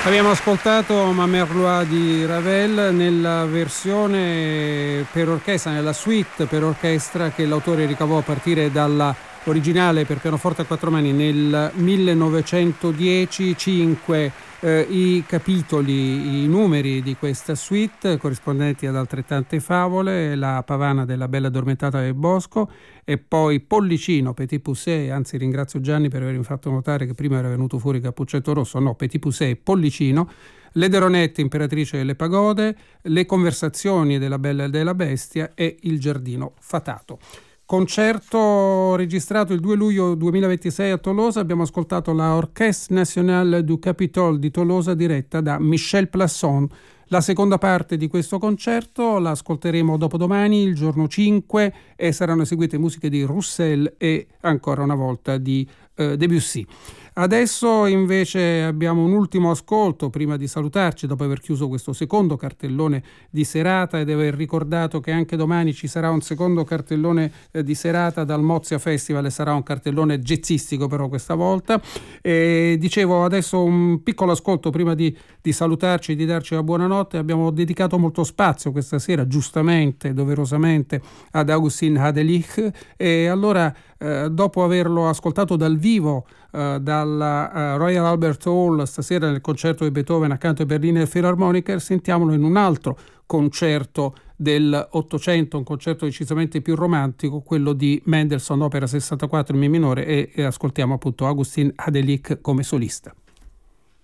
Abbiamo ascoltato Ma Merlois di Ravel nella versione per orchestra, nella suite per orchestra che l'autore ricavò a partire dalla originale per pianoforte a quattro mani nel 1910. I capitoli, i numeri di questa suite corrispondenti ad altrettante favole: La Pavana della Bella Addormentata del Bosco, e poi Pollicino, Petit Poucet. Anzi, ringrazio Gianni per avermi fatto notare che prima era venuto fuori Cappuccetto Rosso. No, Petit Poucet e Pollicino. Le Deronette, Imperatrice delle Pagode, Le Conversazioni della Bella e della Bestia e Il Giardino Fatato. Concerto registrato il 2 luglio 2026 a Tolosa. Abbiamo ascoltato la Orchestre Nationale du Capitole di Tolosa diretta da Michel Plasson. La seconda parte di questo concerto la ascolteremo dopodomani, il giorno 5, e saranno eseguite musiche di Roussel e ancora una volta di Debussy. Adesso invece abbiamo un ultimo ascolto prima di salutarci, dopo aver chiuso questo secondo cartellone di serata ed aver ricordato che anche domani ci sarà un secondo cartellone di serata dal Mozia Festival, e sarà un cartellone jazzistico però questa volta. Dicevo, adesso un piccolo ascolto prima di salutarci e di darci la buonanotte. Abbiamo dedicato molto spazio questa sera, giustamente, doverosamente, ad Augustin Hadelich, e allora dopo averlo ascoltato dal vivo dalla Royal Albert Hall stasera nel concerto di Beethoven accanto ai Berliner Philharmoniker, sentiamolo in un altro concerto del Ottocento, un concerto decisamente più romantico, quello di Mendelssohn, opera 64 in Mi minore, e ascoltiamo appunto Augustin Hadelich come solista.